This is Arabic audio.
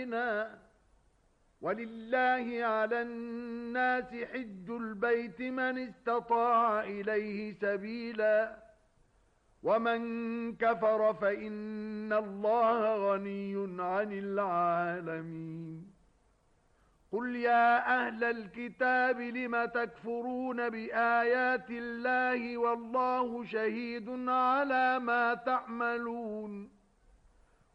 ولله على الناس حج البيت من استطاع إليه سبيلا ومن كفر فإن الله غني عن العالمين قل يا أهل الكتاب لم تكفرون بآيات الله والله شهيد على ما تعملون